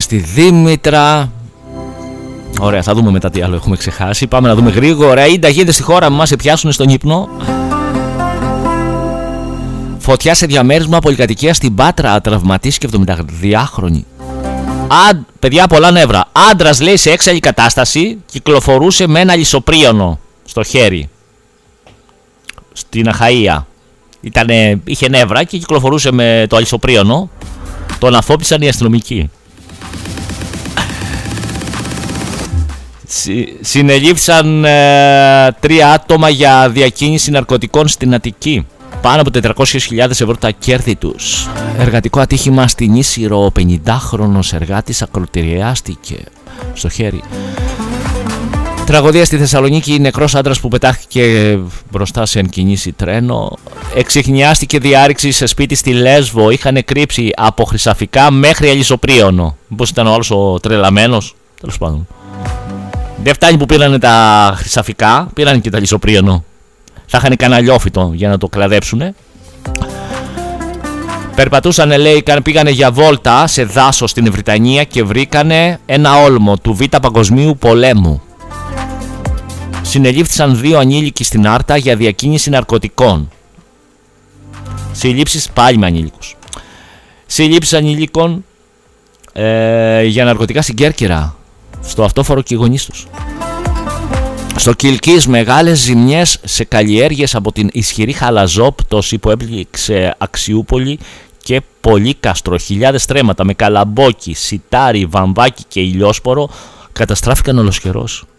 στη Δήμητρα. Ωραία, θα δούμε μετά τι άλλο έχουμε ξεχάσει. Πάμε να δούμε γρήγορα. Ίντα γίνεται στη χώρα μας, σε πιάσουν στον ύπνο. Φωτιά σε διαμέρισμα πολυκατοικία στην Πάτρα, τραυματίστηκε 72χρονη. Παιδιά, πολλά νεύρα. Άντρας, λέει, σε έξαλλη κατάσταση, κυκλοφορούσε με ένα λισοπρίωνο στο χέρι. Στην Αχαΐα. Είχε νεύρα και κυκλοφορούσε με το αλυσοπρίωνο. Τον αφόπισαν οι αστυνομικοί. Συνελήφθησαν 3 άτομα για διακίνηση ναρκωτικών στην Αττική. Πάνω από 400.000 ευρώ τα κέρδη τους. Εργατικό ατύχημα στην Ίσυρο. Ο 50χρονος εργάτης ακροτηριάστηκε στο χέρι. Τραγωδία στη Θεσσαλονίκη. Νεκρός άντρας που πετάχθηκε μπροστά σε εγκινήσει τρένο. Εξιχνιάστηκε διάρρηξη σε σπίτι στη Λέσβο. Είχαν κρύψει από χρυσαφικά μέχρι αλυσοπρίωνο. Μήπως ήταν ο άλλος ο τρελαμένος? Τέλος πάντων. Δεν φτάνει που πήρανε τα χρυσαφικά, πήρανε και τα αλυσοπρίωνο. Θα είχαν κανένα λιόφυτο για να το κλαδέψουνε. Περπατούσανε, λέει, πήγανε για βόλτα σε δάσος στην Βρυτανία και βρήκανε ένα όλμο του Β' Παγκοσμίου Πολέμου. Συνελήφθησαν 2 ανήλικοι στην Άρτα για διακίνηση ναρκωτικών. Συλλήψεις πάλι με ανήλικους. Συλλήψεις ανήλικων για ναρκωτικά στην Κέρκυρα. Στο αυτόφορο και οι γονείς τους. Στο Κιλκής, μεγάλες ζημιές σε καλλιέργειες από την ισχυρή χαλαζόπτωση που έπληξε Αξιούπολη και Πολύκαστρο. Χιλιάδες στρέμματα με καλαμπόκι, σιτάρι, βαμβάκι και ηλιόσπορο καταστράφηκαν ολοσχερώς.